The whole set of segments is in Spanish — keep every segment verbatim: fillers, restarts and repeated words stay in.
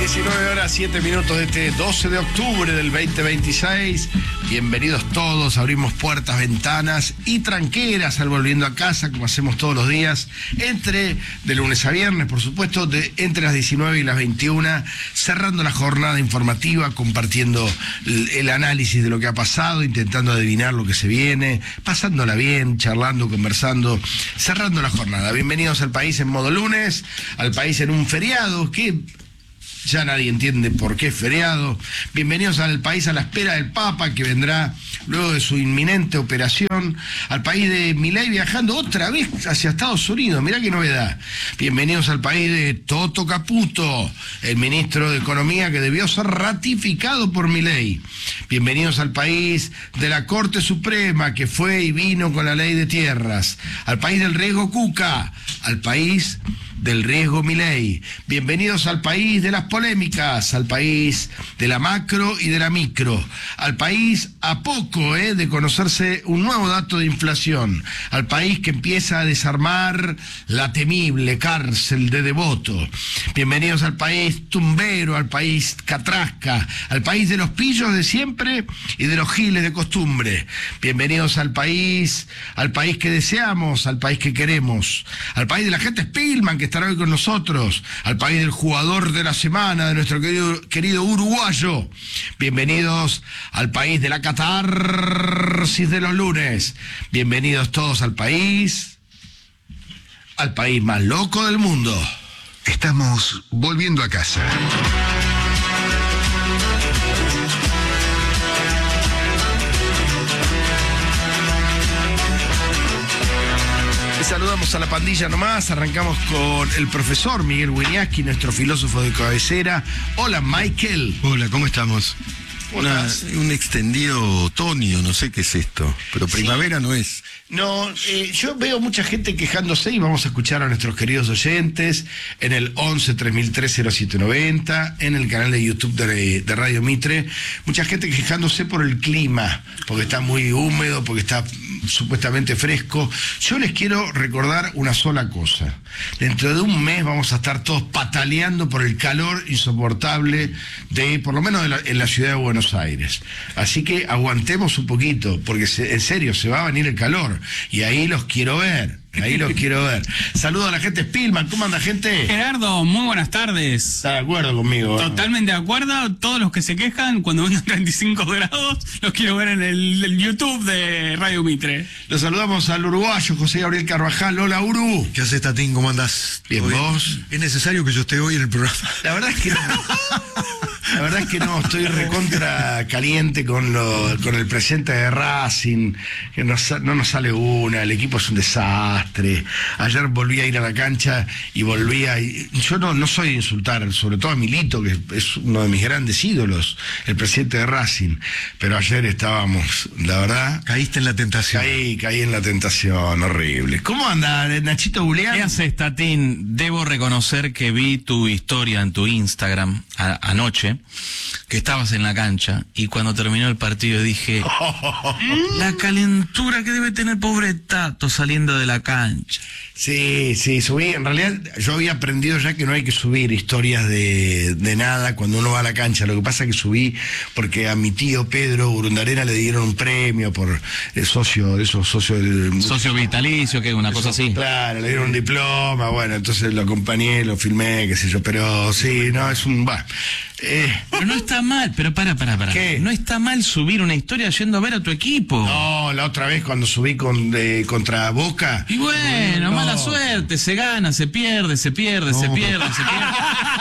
diecinueve horas, siete minutos de este doce de octubre del veinte veintiséis. Bienvenidos todos, abrimos puertas, ventanas y tranqueras al volviendo a casa, como hacemos todos los días, entre de lunes a viernes, por supuesto, de, entre las diecinueve y las veintiuna, cerrando la jornada informativa, compartiendo el, el análisis de lo que ha pasado, intentando adivinar lo que se viene, pasándola bien, charlando, conversando, cerrando la jornada. Bienvenidos al país en modo lunes, al país en un feriado que ya nadie entiende por qué es feriado. Bienvenidos al país a la espera del Papa, que vendrá luego de su inminente operación, al país de Milei viajando otra vez hacia Estados Unidos. Mirá qué novedad. Bienvenidos al país de Toto Caputo, el ministro de Economía que debió ser ratificado por Milei. Bienvenidos al país de la Corte Suprema, que fue y vino con la ley de tierras. Al país del riesgo Cuca, al país del riesgo Milei. Bienvenidos al país de las polémicas, al país de la macro y de la micro, al país a poco eh, de conocerse un nuevo dato de inflación, al país que empieza a desarmar la temible cárcel de Devoto. Bienvenidos al país tumbero, al país catrasca, al país de los pillos de siempre y de los giles de costumbre. Bienvenidos al país, al país que deseamos, al país que queremos, al país de la gente Spillman, que estará hoy con nosotros, al país del jugador de la semana, de nuestro querido, querido uruguayo. Bienvenidos al país de la catarsis de los lunes. Bienvenidos todos al país, al país más loco del mundo. Estamos volviendo a casa. Saludamos a la pandilla nomás, arrancamos con el profesor Miguel Wieniawski, nuestro filósofo de cabecera. Hola, Michael. Hola, ¿cómo estamos? Una, un extendido otoño, no sé qué es esto, pero primavera sí. No es. No, eh, yo veo mucha gente quejándose y vamos a escuchar a nuestros queridos oyentes en el once tres mil tres cero siete noventa, en el canal de YouTube de, de Radio Mitre. Mucha gente quejándose por el clima, porque está muy húmedo, porque está supuestamente fresco. Yo les quiero recordar una sola cosa. Dentro de un mes vamos a estar todos pataleando por el calor insoportable de, por lo menos de la, en la ciudad de Buenos Aires. Así que aguantemos un poquito, porque se, en serio, se va a venir el calor. Y ahí los quiero ver, ahí los quiero ver. Saludo a la gente Spillman, ¿cómo anda, gente? Gerardo, muy buenas tardes. ¿Está de acuerdo conmigo? Totalmente de acuerdo. Todos los que se quejan cuando vengan treinta y cinco grados, los quiero ver en el, el YouTube de Radio Mitre. Los saludamos al uruguayo José Gabriel Carvajal. Hola, Uru. ¿Qué haces, Tatín? ¿Cómo andás? Bien, ¿vos? ¿Es necesario que yo esté hoy en el programa? La verdad es que no. La verdad es que no, estoy recontra caliente con lo, con el presente de Racing, que no, no nos sale una, el equipo es un desastre. Ayer volví a ir a la cancha y volví a... Yo no, no soy de insultar, sobre todo a Milito, que es uno de mis grandes ídolos, el presidente de Racing, pero ayer estábamos, la verdad... Caíste en la tentación. Caí, caí en la tentación, horrible. ¿Cómo anda, Nachito Julián? ¿Qué haces, Tatín? Debo reconocer que vi tu historia en tu Instagram a, anoche, que estabas en la cancha, y cuando terminó el partido dije, la calentura que debe tener pobre Tato saliendo de la cancha. Sí, sí, subí, en realidad yo había aprendido ya que no hay que subir historias de, de nada cuando uno va a la cancha. Lo que pasa es que subí porque a mi tío Pedro Urundarena le dieron un premio por el socio, esos socios del... Socio vitalicio, que es una eso, cosa así. Claro, le dieron un diploma, bueno, entonces lo acompañé, lo filmé, qué sé yo, pero sí, no, es un... Bah, eh. Pero no está mal, pero para, para, para. ¿Qué? No está mal subir una historia yendo a ver a tu equipo. No, la otra vez cuando subí con, eh, contra Boca... Y bueno, no. mala suerte, se gana, se pierde, se pierde, no. se pierde, se pierde.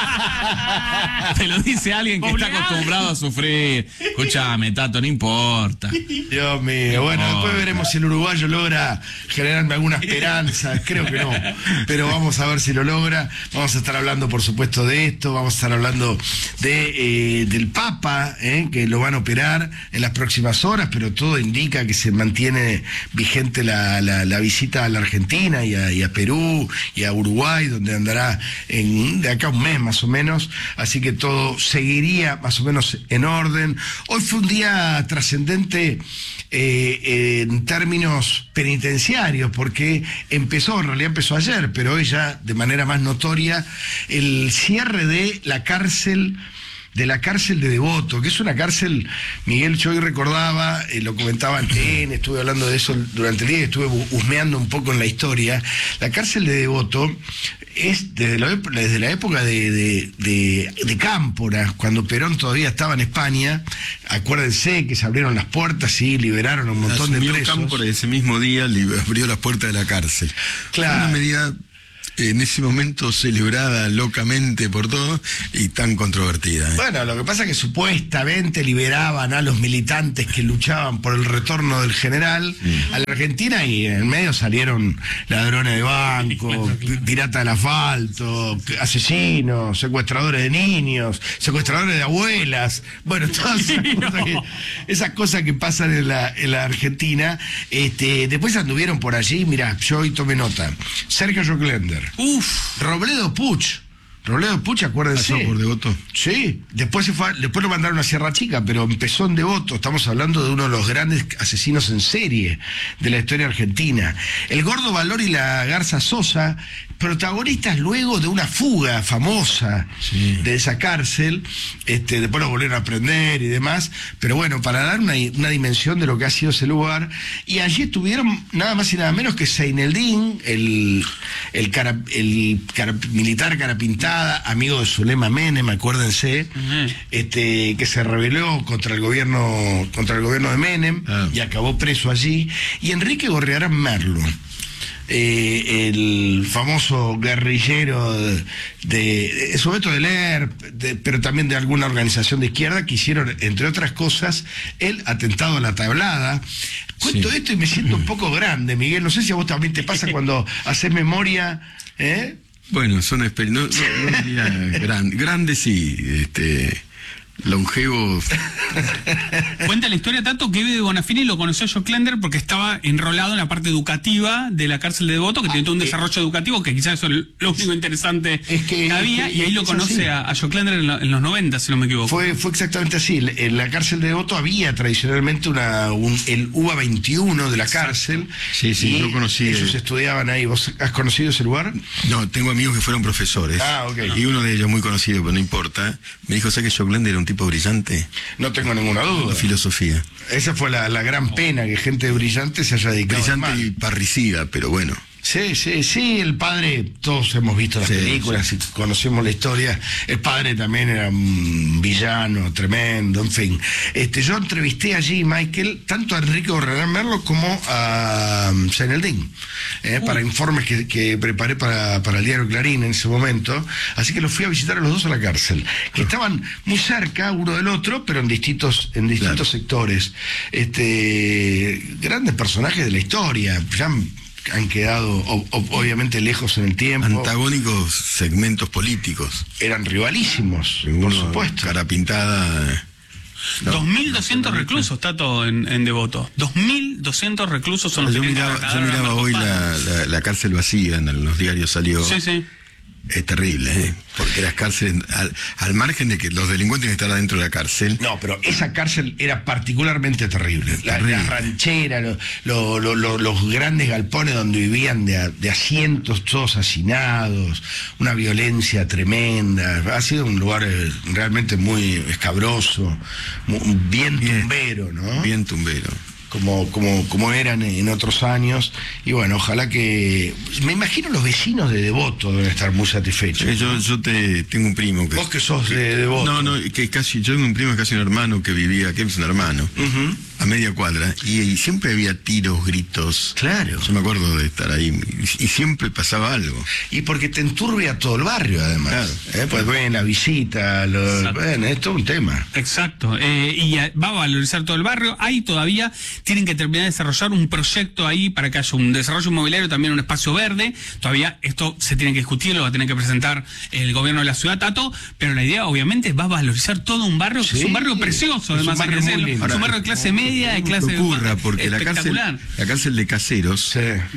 Te lo dice alguien que está acostumbrado a sufrir. Escúchame, Tato, no importa. Dios mío, bueno, no. Después veremos si el uruguayo logra generarme alguna esperanza, creo que no, pero vamos a ver si lo logra. Vamos a estar hablando, por supuesto, de esto, vamos a estar hablando de, eh, del Papa, eh, que lo van a operar en las próximas horas, pero todo indica que se mantiene vigente la, la, la visita a la Argentina y a, y a Perú y a Uruguay, donde andará en, de acá a un mes más o menos, así que todo seguiría más o menos en orden. Hoy fue un día trascendente eh, en términos penitenciarios, porque empezó, en realidad empezó ayer, pero hoy ya de manera más notoria, el cierre de la cárcel de la cárcel de Devoto, que es una cárcel, Miguel, yo hoy recordaba, eh, lo comentaba en T N, estuve hablando de eso durante el día, estuve husmeando un poco en la historia. La cárcel de Devoto es desde la, desde la época de, de, de, de Cámpora, cuando Perón todavía estaba en España. Acuérdense que se abrieron las puertas y liberaron a un montón Asumió de presos. Cámpora ese mismo día abrió las puertas de la cárcel. Claro. Una medida en ese momento celebrada locamente por todos y tan controvertida. ¿eh? Bueno, lo que pasa es que supuestamente liberaban a los militantes que luchaban por el retorno del general mm. a la Argentina, y en el medio salieron ladrones de banco, piratas del asfalto, asesinos, secuestradores de niños, secuestradores de abuelas, bueno, todas esas cosas que, esas cosas que pasan en la, en la Argentina. Este, después anduvieron por allí, mirá, yo hoy tomé nota, Sergio Joclender, Uf. Robledo Puch. Robledo Puch, acuérdense. ¿Pasó por Devoto? Sí, después se fue, después lo mandaron a Sierra Chica, pero empezó en Devoto. Estamos hablando de uno de los grandes asesinos en serie de la historia argentina. El Gordo Valor y la Garza Sosa, protagonistas luego de una fuga famosa sí. de esa cárcel. Este, después lo volvieron a prender y demás, pero bueno, para dar una, una dimensión de lo que ha sido ese lugar. Y allí estuvieron nada más y nada menos que Seineldín, el, el, cara, el cara, militar carapintada, amigo de Zulema Menem, acuérdense, uh-huh. este, que se rebeló contra el gobierno, contra el gobierno de Menem uh-huh. y acabó preso allí. Y Enrique Gorriarán Merlo, Eh, el famoso guerrillero de, de, de sobre todo del E R P, de, pero también de alguna organización de izquierda, que hicieron, entre otras cosas, el atentado a la Tablada. Cuento sí. esto y me siento un poco grande, Miguel. No sé si a vos también te pasa cuando haces memoria, ¿eh? Bueno, son experiencias, no, no diría gran, grandes sí, este... longevos. Cuenta la historia tanto que Evi Bonafini lo conoció a Joclender porque estaba enrolado en la parte educativa de la cárcel de Devoto, que ah, tiene todo un eh, desarrollo educativo, que quizás eso es lo único interesante es que, que había, es que, y ahí lo conoce a, a Joclender en, lo, en los noventa, si no me equivoco. Fue, fue exactamente así. En la cárcel de Devoto había tradicionalmente una un, el U B A veintiuno de la cárcel. Sí, sí, yo conocí. Ellos estudiaban ahí. ¿Vos has conocido ese lugar? No, tengo amigos que fueron profesores. Ah, ok. Y uno de ellos, muy conocido, pero no importa, me dijo, ¿sabes que Joclender era un tipo brillante? No tengo ninguna duda. La filosofía. Esa fue la, la gran pena, que gente brillante se haya dedicado. Brillante y parricida, pero bueno. Sí, sí, sí, el padre, todos hemos visto las sí, películas sí. y conocemos la historia. El padre también era un villano tremendo, en fin. Este, yo entrevisté allí, Michael, tanto a Enrique Gorriarán Merlo como a Seineldín, eh, uh. para informes que, que preparé para, para el diario Clarín en ese momento. Así que los fui a visitar a los dos a la cárcel, que estaban muy cerca uno del otro, pero en distintos, en distintos claro. sectores. Este, grandes personajes de la historia, ya han quedado o, o, obviamente lejos en el tiempo. Antagónicos segmentos políticos. Eran rivalísimos, Uno, por supuesto. Cara pintada. No, dos mil doscientos reclusos, Tato, en, en Devoto. dos mil doscientos reclusos son los yo que miraba, yo miraba hoy la, la, la cárcel vacía, en los diarios salió. Sí, sí. Es terrible, ¿eh? Porque las cárceles, al, al margen de que los delincuentes están adentro de la cárcel. No, pero esa cárcel era particularmente terrible. La, terrible. La ranchera, lo, lo, lo, lo, los grandes galpones donde vivían de, a, de asientos todos hacinados, una violencia tremenda. Ha sido un lugar realmente muy escabroso, muy, bien tumbero, ¿no? Bien tumbero. Como, como, como eran en otros años. Y bueno, ojalá que... Me imagino los vecinos de Devoto deben estar muy satisfechos. Eh, yo, yo te tengo un primo que... Vos que sos de Devoto. No, no, que casi, yo tengo un primo, casi un hermano que vivía, que es un hermano, uh-huh. a media cuadra, y, y siempre había tiros, gritos. Claro. Yo me acuerdo de estar ahí, y, y siempre pasaba algo. Y porque te enturbia todo el barrio, además. Claro. ¿Eh? Pues ven la visita, lo, ven, es todo un tema. Exacto. Eh, y va a valorizar todo el barrio. Ahí todavía tienen que terminar de desarrollar un proyecto ahí para que haya un desarrollo inmobiliario, también un espacio verde. Todavía esto se tiene que discutir, lo va a tener que presentar el gobierno de la ciudad, Tato, pero la idea obviamente va a valorizar todo un barrio, que sí, es un barrio precioso, además, es un barrio, muy lindo. Ahora, es un barrio de clase media, de clase ocurra, porque la cárcel, la cárcel de Caseros, sí.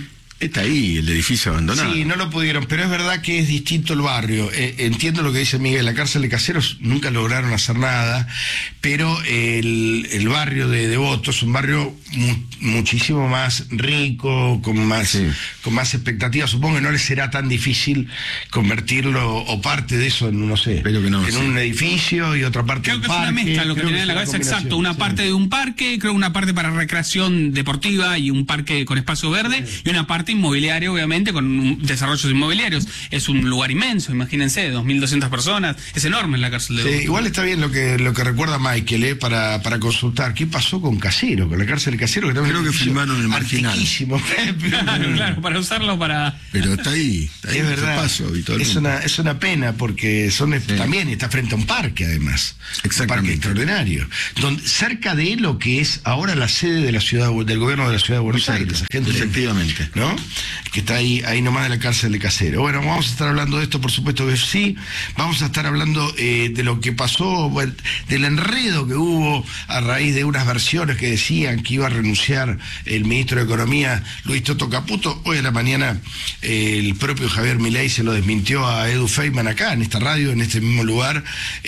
Está ahí, el edificio abandonado. Sí, no lo pudieron, pero es verdad que es distinto el barrio. Eh, entiendo lo que dice Miguel, la cárcel de Caseros nunca lograron hacer nada, pero el, el barrio de Devoto es un barrio mu muchísimo más rico, con más, sí. con más expectativas. Supongo que no les será tan difícil convertirlo o parte de eso en, no sé, pero que no, en sí. un edificio y otra parte creo un que parque. Es una mezcla, lo que creo tenía en la cabeza, exacto. Una sí. parte de un parque, creo una parte para recreación deportiva y un parque con espacio verde, sí. y una parte inmobiliaria, obviamente, con desarrollos inmobiliarios. Es un lugar inmenso, imagínense, dos mil doscientas personas, es enorme la cárcel de sí, igual está bien lo que lo que recuerda Michael, eh, para, para consultar qué pasó con Casero, con la cárcel de Casero, que creo que filmaron el marginal. Claro, claro, para usarlo para... Pero está ahí, está ahí es verdad, paso, es una, es una pena porque son sí. también está frente a un parque, además, un parque extraordinario, donde, cerca de lo que es ahora la sede de la ciudad, del gobierno de la ciudad de Buenos Aires, gente, efectivamente, ¿no? Que está ahí, ahí nomás de la cárcel de Casero. Bueno, vamos a estar hablando de esto, por supuesto que sí. Vamos a estar hablando eh, de lo que pasó, bueno, del enredo que hubo a raíz de unas versiones que decían que iba a renunciar el ministro de Economía, Luis Toto Caputo. Hoy a la mañana eh, el propio Javier Milei se lo desmintió a Edu Feynman acá, en esta radio, en este mismo lugar,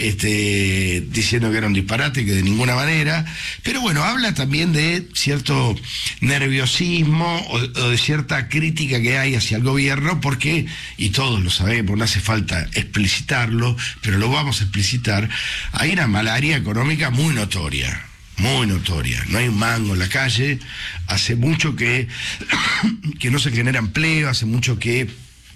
este, diciendo que era un disparate, que de ninguna manera. Pero bueno, habla también de cierto nerviosismo o, o de cierta crítica que hay hacia el gobierno, porque, y todos lo sabemos, no hace falta explicitarlo, pero lo vamos a explicitar, hay una malaria económica muy notoria, muy notoria, no hay un mango en la calle, hace mucho que, que no se genera empleo, hace mucho que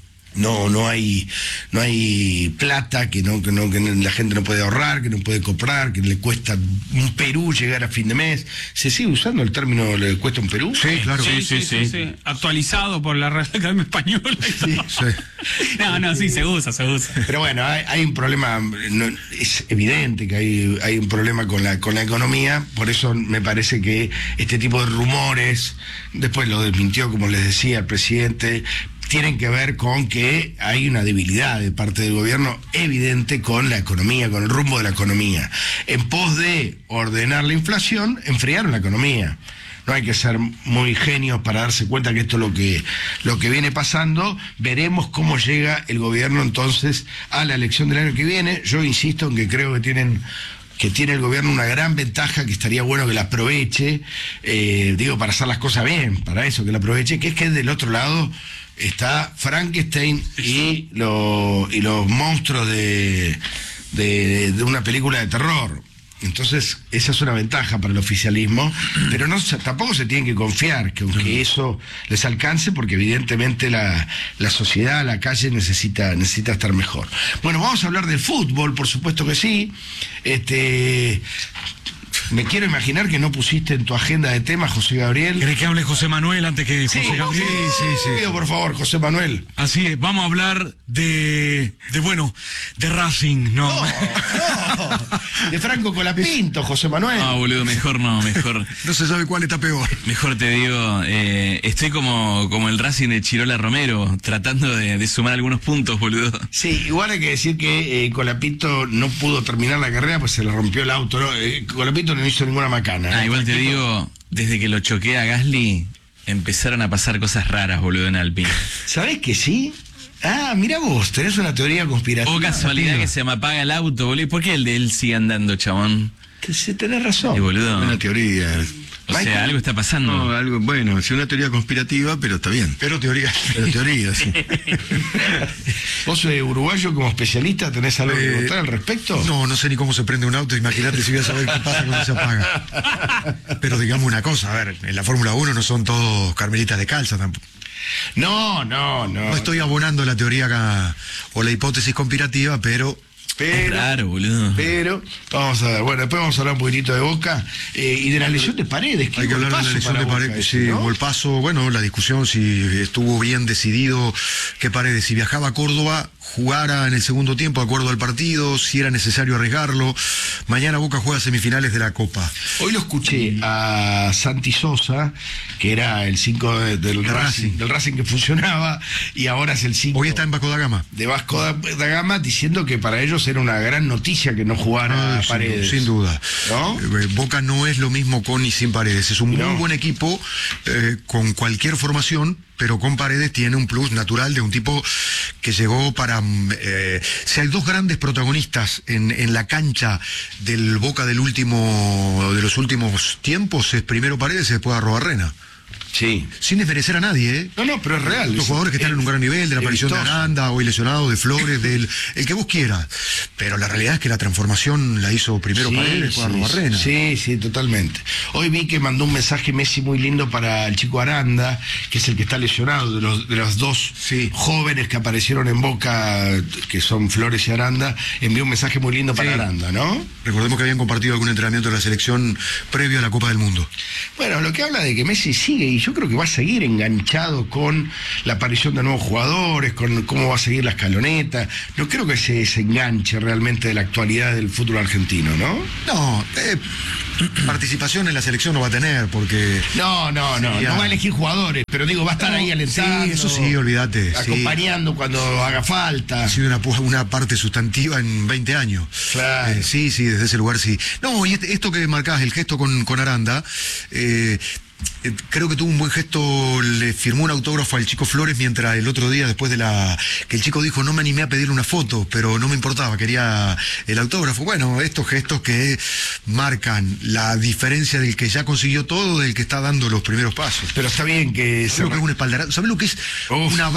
no no hay no hay plata, que no que no que la gente no puede ahorrar, que no puede comprar, que le cuesta un Perú llegar a fin de mes. ¿Se sigue usando el término le cuesta un Perú? Sí, claro. Sí, sí, sí, sí, sí. sí. Actualizado por la Real Academia Española. Sí, sí. No, no, sí, se usa, se usa. Pero bueno, hay, hay un problema, no, es evidente que hay, hay un problema con la, con la economía, por eso me parece que este tipo de rumores, después lo desmintió, como les decía el presidente, tienen que ver con que hay una debilidad de parte del gobierno evidente con la economía, con el rumbo de la economía. En pos de ordenar la inflación, enfriaron la economía. No hay que ser muy genios para darse cuenta que esto es lo que, lo que viene pasando. Veremos cómo llega el gobierno entonces a la elección del año que viene. Yo insisto en que creo que tienen... que tiene el gobierno una gran ventaja, que estaría bueno que la aproveche, eh, digo, para hacer las cosas bien, para eso, que la aproveche, que es que del otro lado está Frankenstein y, lo, y los monstruos de, de, de una película de terror. Entonces, esa es una ventaja para el oficialismo, pero no tampoco se tienen que confiar que aunque eso les alcance, porque evidentemente la, la sociedad, la calle necesita, necesita estar mejor. Bueno, vamos a hablar del fútbol, por supuesto que sí. Este... Me quiero imaginar que no pusiste en tu agenda de temas, José Gabriel. ¿Querés que hable José Manuel antes que José sí, Gabriel? Sí, sí, sí. Pido por favor, José Manuel. Así es, vamos a hablar de, de bueno, de Racing, ¿no? No, no. De Franco Colapinto, José Manuel. No, boludo, mejor no, mejor. No se sabe cuál está peor. Mejor te digo, eh, estoy como, como el Racing de Chirola Romero, tratando de, de sumar algunos puntos, boludo. Sí, igual hay que decir que eh, Colapinto no pudo terminar la carrera, pues se le rompió el auto, ¿no? Eh, Colapinto no hizo ninguna macana. Ah, ¿eh? igual te digo, desde que lo choqué a Gasly, empezaron a pasar cosas raras, boludo, en Alpine. ¿Sabés que sí? Ah, mira vos, tenés una teoría conspirativa. O casualidad que se me apaga el auto, boludo. ¿Por qué el de él sigue andando, chabón? Sí, tenés razón. Sí, boludo. Una teoría. O sea, Michael, algo está pasando. No, algo, bueno, es una teoría conspirativa, pero está bien. Pero teoría. Pero teoría, sí. ¿Vos, eh, uruguayo, como especialista, tenés algo eh, que contar al respecto? No, no sé ni cómo se prende un auto, imagínate si voy a saber qué pasa cuando se apaga. Pero digamos una cosa, a ver, en la Fórmula uno no son todos carmelitas de calza tampoco. No, no, no. No estoy abonando la teoría acá, o la hipótesis conspirativa, pero... Pero, claro, boludo. Pero, vamos a ver, bueno, después vamos a hablar un poquitito de Boca eh, y de la lesión de Paredes. Hay que hablar de la lesión de Paredes, sí, ¿no? Golpazo, bueno, la discusión si estuvo bien decidido que Paredes, si viajaba a Córdoba, jugara en el segundo tiempo de acuerdo al partido, si era necesario arriesgarlo. Mañana Boca juega semifinales de la Copa. Hoy lo escuché a Santi Sosa, que era el cinco de, del Racing, Racing, del Racing que funcionaba, y ahora es el cinco. Hoy está en Vasco da Gama. De Vasco da, da Gama, diciendo que para ellos era una gran noticia que no jugara Ah, sin, Paredes. sin duda. ¿No? Eh, Boca no es lo mismo con y sin Paredes. Es un No. muy buen equipo eh, con cualquier formación, pero con Paredes tiene un plus natural de un tipo que llegó para... Eh, si hay dos grandes protagonistas en, en la cancha del Boca del último de los últimos tiempos, es primero Paredes y después Arrobarrena. Sí. Sin desmerecer a nadie, ¿eh? No, no, pero es real. Los Es- jugadores que están es- en un gran nivel, de la es aparición de vistoso. Aranda, hoy lesionado, de Flores, del el que vos quieras. Pero la realidad es que la transformación la hizo primero Sí, Paredes, después sí, Arrobarrena. Sí, sí, totalmente. Hoy vi que mandó un mensaje Messi muy lindo para el chico Aranda, que es el que está lesionado, de los de los dos Sí. jóvenes que aparecieron en Boca, que son Flores y Aranda. Envió un mensaje muy lindo para Sí. Aranda, ¿no? Recordemos que habían compartido algún entrenamiento de la selección previo a la Copa del Mundo. Bueno, lo que habla de que Messi sigue, y yo creo que va a seguir enganchado con la aparición de nuevos jugadores, con cómo va a seguir la escaloneta. No creo que se desenganche realmente de la actualidad del fútbol argentino, ¿no? No, eh, participación en la selección no va a tener, porque... No, no, no, Sería- no va a elegir jugadores, pero digo, va a estar No, ahí alentando. sí, eso sí, olvídate, sí. Acompañando cuando haga falta. Ha sido una, pu- una parte sustantiva en veinte años. Claro. Eh, sí, sí, desde ese lugar sí. No, y este- esto que marcás, el gesto con, con Aranda, eh, eh, creo que tuvo un buen gesto, le firmó un autógrafo al chico Flores mientras el otro día, después de la... que el chico dijo, no me animé a pedirle una foto, pero no me importaba, quería el autógrafo. Bueno, estos gestos que marcan la diferencia del que ya consiguió todo del que está dando los primeros pasos. Pero está bien que... ¿Sabes lo que es un espaldarazo? ¿Sabes lo que es Uf. una